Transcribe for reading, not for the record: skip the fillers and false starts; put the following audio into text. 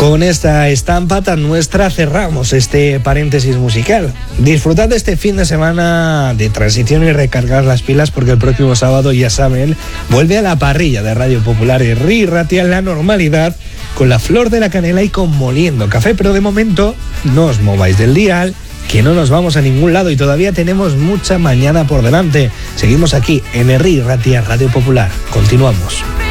Con esta estampa tan nuestra cerramos este paréntesis musical. Disfrutad de este fin de semana de transición y recargar las pilas, porque el próximo sábado, ya saben, vuelve a la parrilla de Radio Popular y Herri Ratia la normalidad, con la flor de la canela y con Moliendo Café. Pero de momento no os mováis del dial, que no nos vamos a ningún lado y todavía tenemos mucha mañana por delante. Seguimos aquí en Herri Ratia Radio Popular. Continuamos.